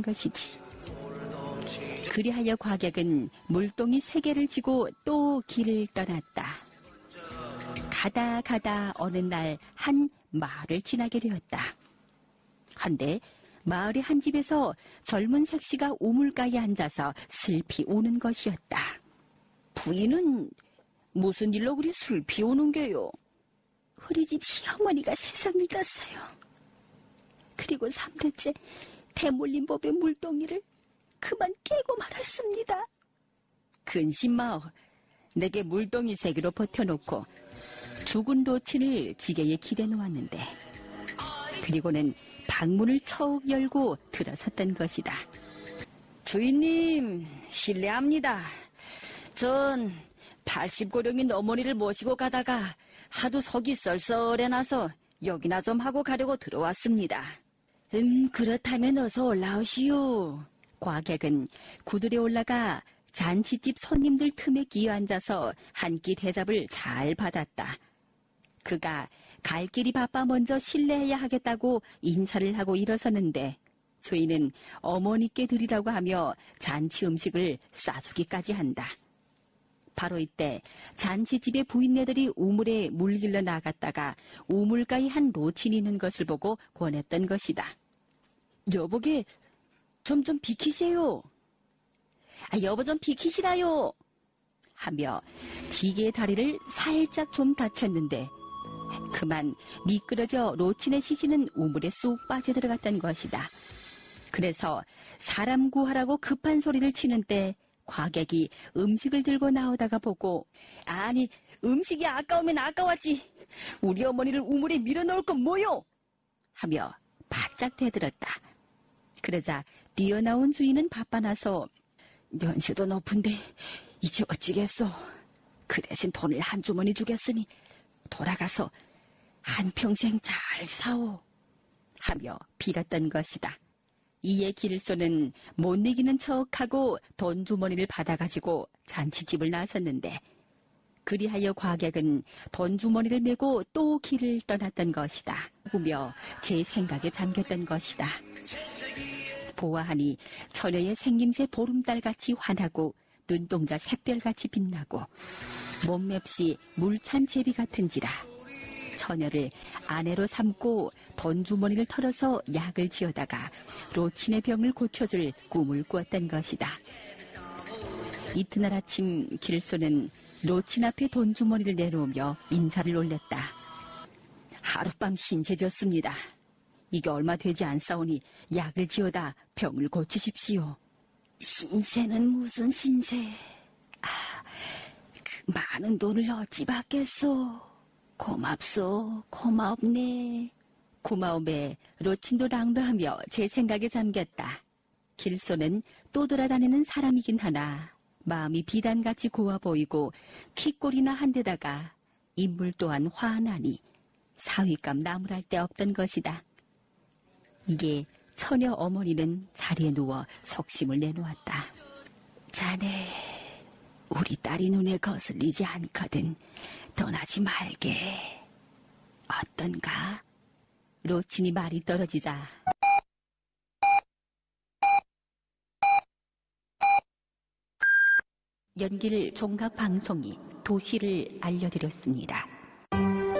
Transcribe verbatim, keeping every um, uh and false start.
있었던 것이지. 그리하여 과객은 물동이 세 개를 지고 또 길을 떠났다. 가다 가다 어느 날 한 마을을 지나게 되었다. 한데 마을의 한 집에서 젊은 색시가 우물가에 앉아서 슬피 우는 것이었다. 부인은 무슨 일로 그리 슬피 우는 게요? 우리 집 시어머니가 세상을 떴어요. 그리고 삼대째 대물림 법의 물동이를 그만 깨고 말았습니다. 근심마오, 내게 물동이 세 개로 버텨놓고 죽은 노친을 지게에 기대 놓았는데, 그리고는 방문을 처욱 열고 들어섰던 것이다. 주인님, 실례합니다. 전 팔십고령인 어머니를 모시고 가다가 하도 속이 썰썰해나서 여기나 좀 하고 가려고 들어왔습니다. 음, 그렇다면 어서 올라오시오. 과객은 구들에 올라가 잔치집 손님들 틈에 끼어 앉아서 한 끼 대접을 잘 받았다. 그가 갈 길이 바빠 먼저 실례해야 하겠다고 인사를 하고 일어서는데 주인은 어머니께 드리라고 하며 잔치 음식을 싸주기까지 한다. 바로 이때 잔치집의 부인네들이 우물에 물길러 나갔다가 우물가에 한 노친이 있는 것을 보고 권했던 것이다. 여보게 좀 좀 비키세요. 아, 여보 좀 비키시라요. 하며 기계의 다리를 살짝 좀 다쳤는데 그만 미끄러져 노친의 시신은 우물에 쑥 빠져들어갔던 것이다. 그래서 사람 구하라고 급한 소리를 치는 때 과객이 음식을 들고 나오다가 보고, 아니 음식이 아까우면 아까웠지 우리 어머니를 우물에 밀어넣을 건 뭐요? 하며 바짝 대들었다. 그러자 뛰어나온 주인은 바빠나서 연세도 높은데 이제 어찌겠소. 그 대신 돈을 한 주머니 주겠으니 돌아가서 한평생 잘 사오. 하며 빌었던 것이다. 이에 길소는 못 이기는 척하고 돈 주머니를 받아가지고 잔치집을 나섰는데, 그리하여 과객은 돈 주머니를 메고 또 길을 떠났던 것이다. 보며 제 생각에 잠겼던 것이다. 보아하니 처녀의 생김새 보름달같이 환하고 눈동자 샛별같이 빛나고 몸맵시 물찬 제비 같은지라 처녀를 아내로 삼고 돈 주머니를 털어서 약을 지어다가 로친의 병을 고쳐줄 꿈을 꾸었던 것이다. 이튿날 아침 길소는 로친 앞에 돈 주머니를 내놓으며 인사를 올렸다. 하룻밤 신세졌습니다. 이게 얼마 되지 않사오니 약을 지어다 병을 고치십시오. 신세는 무슨 신세? 아, 그 많은 돈을 어찌 받겠소? 고맙소, 고마움네. 고마움에 로친도 랑도하며 제 생각에 잠겼다. 길소는 또 돌아다니는 사람이긴 하나 마음이 비단같이 고와 보이고 킥골이나 한 데다가 인물 또한 화하나니 사위감 나무랄 데 없던 것이다. 이게 처녀 어머니는 자리에 누워 속심을 내놓았다. 자네, 우리 딸이 눈에 거슬리지 않거든 떠나지 말게. 어떤가? 로친이 말이 떨어지자 연길 종각 방송이 도시를 알려드렸습니다.